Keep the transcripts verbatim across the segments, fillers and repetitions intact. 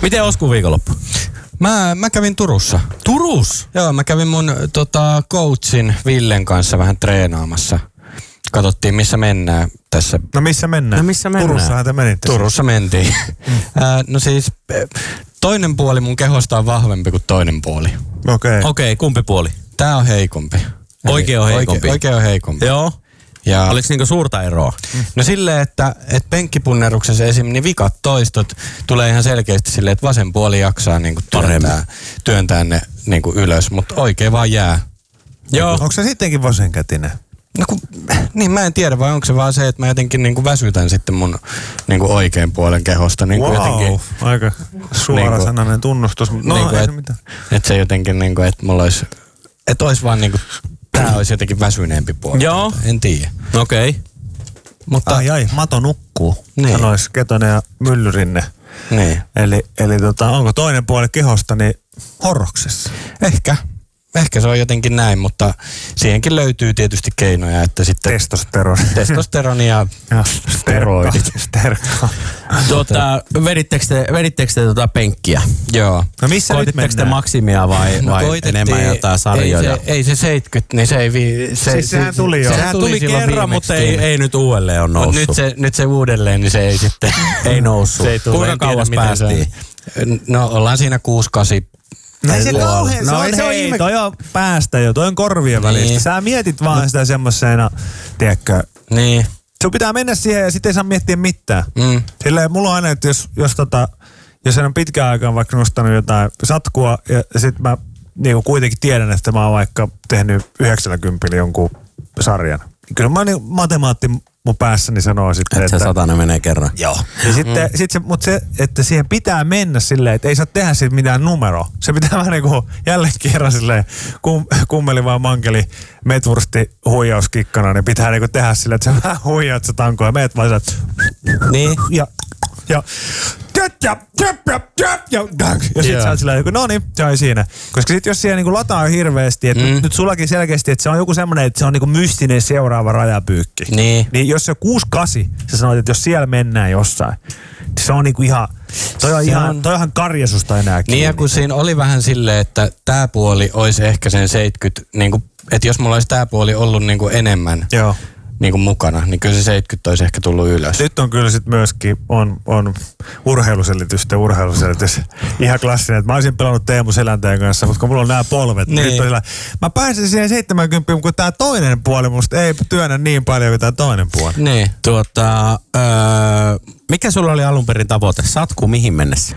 Miten Osku viikonloppu? Mä, mä kävin Turussa. Turus? Joo, mä kävin mun tota, coachin Villen kanssa vähän treenaamassa. Katsottiin, missä mennään tässä. No missä mennään? No missä mennään? Turussahan te menitte. Turussa mentiin. Mm. äh, no siis toinen puoli mun kehosta on vahvempi kuin toinen puoli. Okei. Okay. Okei, okay, kumpi puoli? Tää on heikompi. Oikein on heikompi? Oikein, oikein on heikompi. Joo. Ja oliko niinku suurta eroa? No silleen, että, että penkkipunneruksessa esim. Niin vikat toistot tulee ihan selkeästi silleen, että vasen puoli jaksaa niinku työntää, työntää ne niinku ylös, mutta oikein vaan jää. Joo. Onko se sittenkin vasenkätinen? No kun, niin mä en tiedä, vai onko se vaan se, että mä jotenkin niinku väsytän sitten mun niinku oikean puolen kehosta. Niinku wow, jotenkin, aika suorasanainen niinku, tunnustus. No, niinku, ei et, se mitään. Että se jotenkin niinku, että mulla olisi, että olisi vaan niinku, tää olisi jotenkin väsyneempi puoli. Joo. En tiedä. Okei. Okay. Mutta ai ai, mato nukkuu, niin. sanois Ketonen ja Myllyrinne. Niin. Eli, eli tota, onko toinen puoli kehosta niin horroksessa? Ehkä. Ehkä se on jotenkin näin, mutta siihenkin löytyy tietysti keinoja, että sitten... Testosteroni. Testosteroni ja, ja steroidit. Sterkka. Tuota, vedittekö te, vedittekö te tuota penkkiä? Joo. No missä nyt Koititteko te maksimia vai, no vai enemmän jotain sarjoja? Ei se, ei se seitsemänkymmentä, niin se ei... Vi, se, siis sehän tuli jo. Sehän tuli, tuli kerran, mutta ei, ei nyt uudelleen ole noussut. Nyt se, nyt se uudelleen, niin se ei sitten... ei noussut. Se ei tule. Kuinka kauas päästiin? No ollaan siinä kuusi kasi. No ei se kauhean, no se on, se hei, ihme... toi on päästä jo, toi on korvien niin. välistä. Sä mietit vaan no. sitä semmoisena, tiedätkö, niin. sun pitää mennä siihen ja sit ei saa miettiä mitään. Mm. Silleen mulla on aina, että jos, jos, tota, jos en ole pitkään aikaan vaikka nostanut jotain satkua ja sit mä niin kuitenkin tiedän, että mä oon vaikka tehnyt yhdeksänkymmentä jonkun sarjan. Kyllä mä niin matemaatti mun päässäni sanoo sitten, et että... se satanen menee kerran. Joo. Ja sitten, mm. sit se, mutta se, että siihen pitää mennä silleen, että ei saa tehdä siitä mitään numeroa. Se pitää vähän niin kuin jälleen kerran silleen kum, kummeli vaan mankeli metwursti huijauskikkana, niin pitää niin kuin tehdä silleen, että sä vähän huijaat se tanko ja meet vaan sieltä... Niin. Ja... ja ja, ja sit sä oot silleen, no niin, se on siinä. Koska sit jos siellä niinku lataa hirveästi, että mm. nyt sullakin selkeästi, että se on joku semmoinen, että se on niinku mystinen seuraava rajapyykki. Niin. Niin jos se kuusi kasi, sä sanoit, että jos siellä mennään jossain, niin se on niinku ihan, toi on ihan, on... toi on ihan karjasusta enää kiinni. Niin ja kun siinä oli vähän silleen, että tää puoli olisi ehkä sen seitsemänkymmentä, niinku, että jos mulla olisi tää puoli ollut niinku enemmän. Joo. Niinku mukana, niin kyllä se seitsemänkymmentä olisi ehkä tullut ylös. Nyt on kyllä sitten myöskin on, on urheiluselitystä urheiluselitys. Ihan klassinen, että mä olisin pelannut Teemu Selänteen kanssa, mutta kun mulla on nämä polvet, niin. Nyt on sillä, mä pääsin siihen seitsemänkymmentä, kun tää toinen puoli musta ei työnnä niin paljon kuin tää toinen puoli. Niin. Tuota, öö, mikä sulla oli alun perin tavoite? Satku mihin mennessä?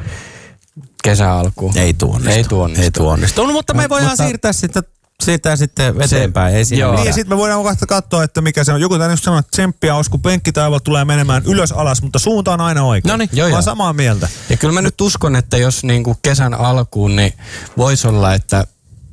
Kesän alkuun. Ei tuo onnistu. Ei tuo onnistu. Ei tuo onnistu. No, mutta me no, voidaan mutta... siirtää sitten siitä sitten eteenpäin. Ei siinä niin ja sitten me voidaan kohta katsoa, että mikä se on. Joku tänne just sanoo, että tsemppiä Osku, penkkitaival tulee menemään ylös alas, mutta suunta on aina oikein. Noniin, joo, mä oon samaa mieltä. Ja kyllä mä nyt uskon, että jos niinku kesän alkuun, niin voisi olla, että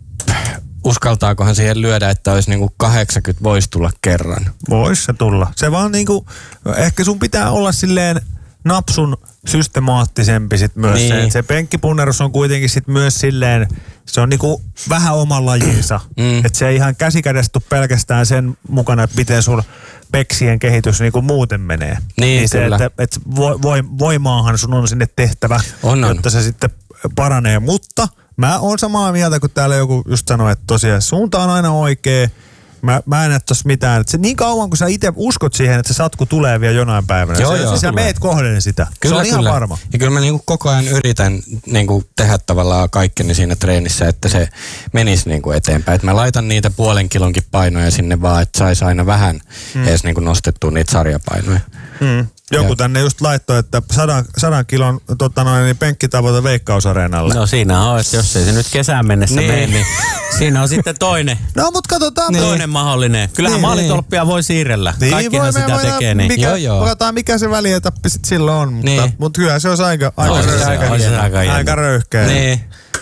uskaltaakohan siihen lyödä, että olisi niinku kahdeksankymmentä voisi tulla kerran. Vois se tulla. Se vaan niinku, ehkä sun pitää olla silleen napsun systemaattisempi sit myös niin. se. Se penkkipunnerus on kuitenkin sit myös silleen, se on niinku vähän oman lajinsa. Mm. Että se ei ihan käsikädestä pelkästään sen mukana, että miten sun peksien kehitys niinku muuten menee. Niin, niin se, kyllä. että et voimaahan sun on sinne tehtävä, on, on. jotta se sitten paranee. Mutta mä oon samaa mieltä, kun täällä joku just sanoi, että tosiaan suunta on aina oikea. Mä, mä en näe tossa mitään. Et se niin kauan, kun sä itse uskot siihen, että se satku tulee vielä jonain päivänä. Joo, se, joo, sä meet kohden sitä. Kyllä, se on kyllä. ihan varma. Ja kyllä mä niinku koko ajan yritän niinku tehdä tavallaan kaikkeni siinä treenissä, että se menisi niinku eteenpäin. Että mä laitan niitä puolen kilonkin painoja sinne vaan, että saisi aina vähän hmm. edes niinku nostettua niitä sarjapainoja. Hmm. Joku ja. tänne just laittoi, että sadan, sadan kilon tota noin, niin penkkitavoite Veikkausareenalle. No siinä on, että jos ei se nyt kesään mennessä niin. mene, niin siinä on sitten toinen. No mut katsotaan. Niin. Toinen mahdollinen. Kyllähän niin, maalitolppia niin. voi siirrellä. Niin, Kaikkihan sitä voidaan, tekee. Niin. Mikä, joo, joo. Katsotaan mikä se välietappi sit silloin on, mutta, niin. mutta kyllä se olisi aika, aika, no, röyhkeä. aika, aika, aika, aika röyhkeä. Niin.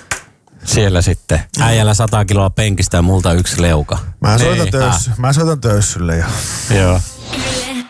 Siellä sitten. Äijällä sata kiloa penkistä ja multa yksi leuka. Mä niin. soitan, töys, mä soitan töyssylle jo. Joo.